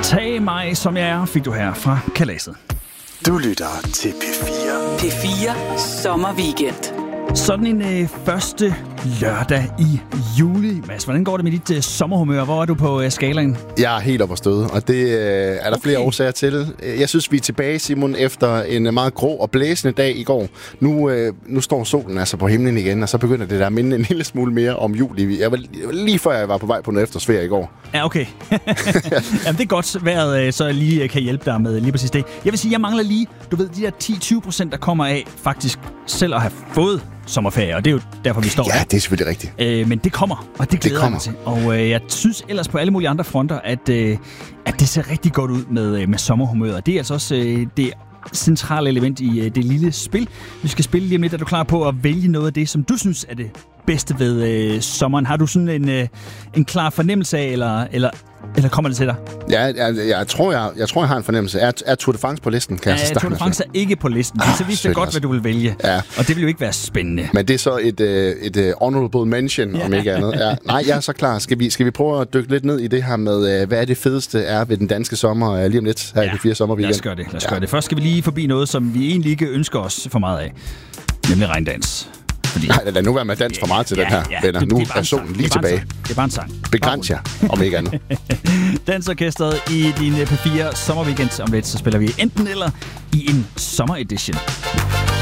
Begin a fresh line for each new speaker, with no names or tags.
Tag mig, som jeg er, fik du her fra Kalaset.
Du lytter til P4.
P4 Sommerweekend. Sådan
en første lørdag i juli. Mads, hvordan går det med dit sommerhumør? Hvor er du på skalaen?
Jeg er helt oppe at støde, og det er der flere årsager til. Jeg synes, vi er tilbage, Simon, efter en meget grå og blæsende dag i går. Nu står solen altså på himlen igen, og så begynder det der at minde en lille smule mere om juli. Jeg var lige før jeg var på vej på noget efterårsferie i går.
Ja, okay. Jamen, det er godt vejret, så jeg lige kan hjælpe dig med lige præcis det. Jeg vil sige, jeg mangler lige, du ved, de der 10-20%, der kommer af faktisk selv at have fået sommerferie, og det er jo derfor, vi står
der. Ja, det er selvfølgelig rigtigt.
Men det kommer, og det glæder jeg mig til. Og jeg synes ellers på alle mulige andre fronter, at det ser rigtig godt ud med sommerhumøret. Det er altså også det centrale element i det lille spil. Vi skal spille lige om lidt. Er du klar på at vælge noget af det, som du synes er det bedste ved sommeren? Har du sådan en klar fornemmelse af, eller kommer det til dig?
Ja, jeg tror, jeg har en fornemmelse. Er Tour de France på listen? Kan jeg starte
Tour de France er ikke på listen. Det viser godt, hvad du vil vælge. Ja. Og det vil jo ikke være spændende.
Men det er så et honorable mention, om ikke andet. Ja. Nej, jeg er så klar. Skal vi prøve at dykke lidt ned i det her med, hvad er det fedeste er ved den danske sommer lige om lidt her i P4 Sommerweekend?
Lad os gøre det. Først skal vi lige forbi noget, som vi egentlig ikke ønsker os for meget af. Nemlig regndans.
Nej, lad nu være med at danse for meget til den her, venner. Nu er solen lige tilbage.
Det er bare en sang.
Begræns jer, om ikke andet.
Dansorkestret i din P4 Sommerweekend. Om lidt, så spiller vi enten eller i en sommeredition.